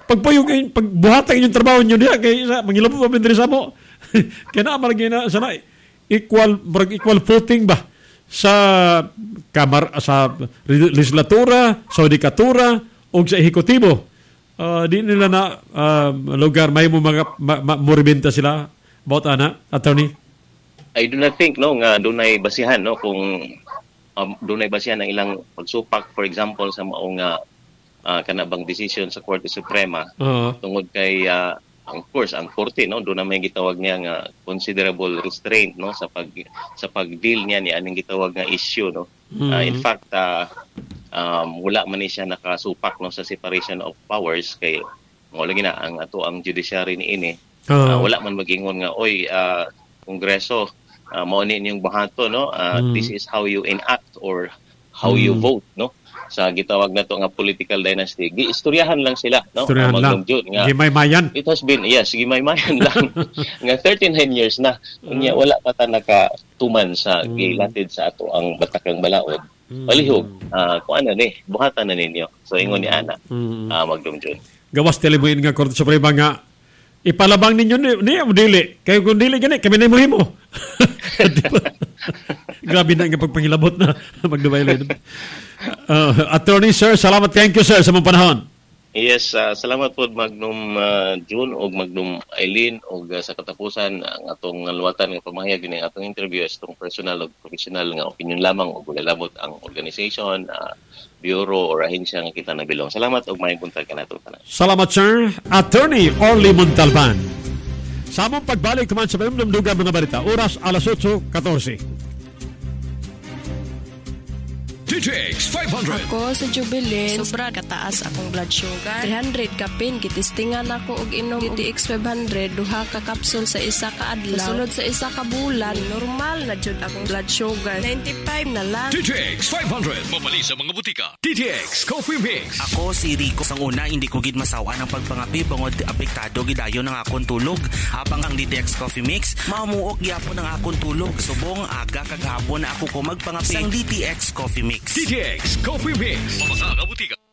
pagbuhatang inyong trabaho nyo niya, kaya mangilabot pa din sa mo. Kaya na, malagay na, sana, equal footing ba? Sa sa legislatura, sa judikatura, o sa ehekutibo. Di nila na lugar, may moribenta sila. About ana, attorney? I do not think nga dunay basihan kung dunay basihan ang ilang pagsupak, for example, sa maong kanabang decision sa Korte Suprema tungod kay of course ang korte doon na may gitawag niya nga considerable restraint sa pag-deal niya ni aning gitawag nga issue in fact wala man ni siya nakasupak sa separation of powers kay mo lagi na ang judiciary ni ini wala man magingon nga kongreso mao ni inyong bahato this is how you enact or how you vote sa gitawag na to nga political dynasty. Giistoryahan lang sila, Istoryahan lang. Gimay-mayan. It has been, yes, gimay-mayan lang. Nga 39 years na. Unya wala pa ta nakatuman sa gilatid sa ato ang batakang balaod. Palihog, kung ano buhatan na ninyo. So, ingon ni Ana, magdumdum. Gawas telebuin nga Korte Suprema nga, ipalabang ninyo niya o dili. Kaya kung dili gani, kami na mo. Grabe na nga pagpangilabot na magdubay lang. Attorney Sir, salamat. Thank you sir sa mong panahon. Yes, salamat po Magnum June o Magnum Eileen o sa katapusan ang atong luwatan nga pamahayag ng atong interview is itong personal o professional nga opinion lamang o gulalabot ang organization, bureau o ahensya nga kita nabilong. Salamat o may buntag ka na ito. Salamat sir. Attorney Orly Montalban. Sa among pagbalik naman sa pamamdugan mga balita, oras alas 8:14. DTX 500. Ako sa Jubilin, sobra kataas akong blood sugar. 300 kapin, kitistingan ako og inom DTX 500, duha ka kapsul sa isa ka adlaw. Sunod sa isa ka bulan, normal na jud akong blood sugar. 95 na lang. DTX 500. Mabali sa mga butika. DTX Coffee Mix. Ako si Rico. Sang una, hindi ko gid masawa ng pagpangapi bangod apektado gidayon ng akong tulog. Habang ang DTX Coffee Mix, mamuok gyapon ang akong tulog. Subong aga kag hapon ako ko magpangapi sang DTX Coffee Mix. DTX Coffee Mix. Mabasa ka butika.